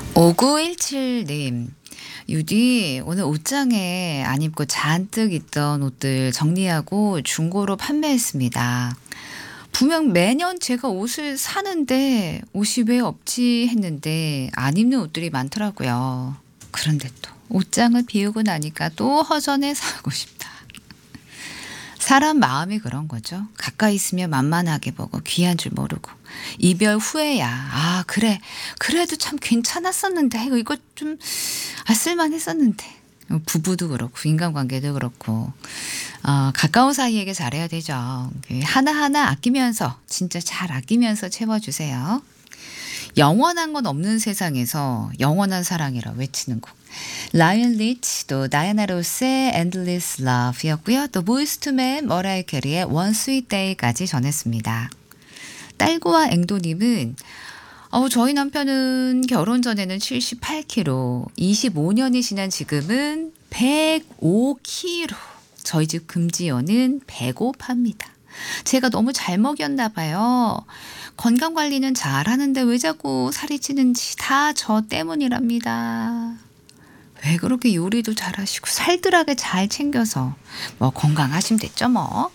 5917님, 유디, 오늘 옷장에 안 입고 잔뜩 있던 옷들 정리하고 중고로 판매했습니다. 분명 매년 제가 옷을 사는데 옷이 왜 없지 했는데 안 입는 옷들이 많더라고요. 그런데 또 옷장을 비우고 나니까 또 허전해 사고 싶다. 사람 마음이 그런 거죠. 가까이 있으면 만만하게 보고 귀한 줄 모르고 이별 후에야 그래 그래도 참 괜찮았었는데 이거 좀 쓸만했었는데 부부도 그렇고 인간관계도 그렇고 가까운 사이에게 잘해야 되죠. 하나하나 아끼면서 진짜 잘 아끼면서 채워주세요. 영원한 건 없는 세상에서 영원한 사랑이라 외치는 곡. 라이언 리치 또 다이아나 로스의 Endless Love였고요. 또 보이스 투 맨 머라이 캐리의 One Sweet Day까지 전했습니다. 딸구와 앵도님은 저희 남편은 결혼 전에는 78kg, 25년이 지난 지금은 105kg. 저희 집 금지어는 배고파입니다. 제가 너무 잘 먹였나 봐요. 건강관리는 잘하는데 왜 자꾸 살이 찌는지 다 저 때문이랍니다. 왜 그렇게 요리도 잘하시고 살뜰하게 잘 챙겨서 건강하시면 됐죠 뭐.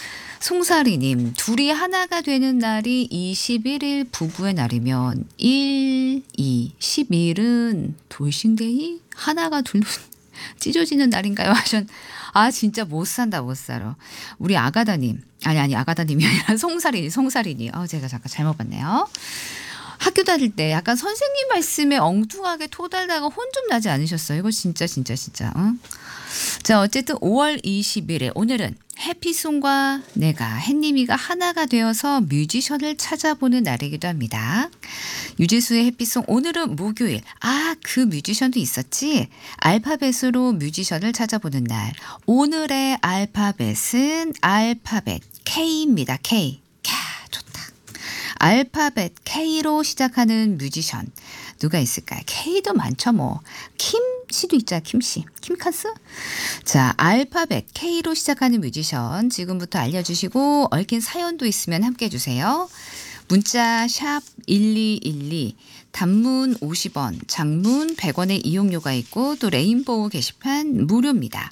송사리님, 둘이 하나가 되는 날이 21일 부부의 날이면 1, 2, 11은 돌싱데이? 하나가 둘 찢어지는 날인가요? 진짜 못 산다 못 살아. 우리 아가다님, 아니 아가다님이 아니라 송사리니. 제가 잠깐 잘못 봤네요. 학교 다닐 때 약간 선생님 말씀에 엉뚱하게 토달다가 혼 좀 나지 않으셨어요? 이거 진짜. 응? 자, 어쨌든 5월 21일 오늘은 해피송과 내가 햇님이가 하나가 되어서 뮤지션을 찾아보는 날이기도 합니다. 유재수의 해피송 오늘은 목요일. 그 뮤지션도 있었지. 알파벳으로 뮤지션을 찾아보는 날. 오늘의 알파벳은 알파벳 K입니다. K. 좋다. 알파벳 K로 시작하는 뮤지션 누가 있을까요? K도 많죠 뭐. 김 씨도 있잖아. 김씨. 김카스? 자, 알파벳 K로 시작하는 뮤지션 지금부터 알려주시고 얽힌 사연도 있으면 함께 해주세요. 문자 샵 1212 단문 50원 장문 100원의 이용료가 있고 또 레인보우 게시판 무료입니다.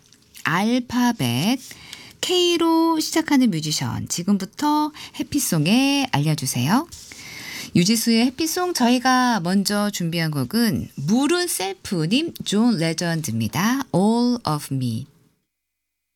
알파벳 K로 시작하는 뮤지션 지금부터 해피송에 알려주세요. 유지수의 해피송 저희가 먼저 준비한 곡은 물은 셀프님 존 레전드입니다. All of me.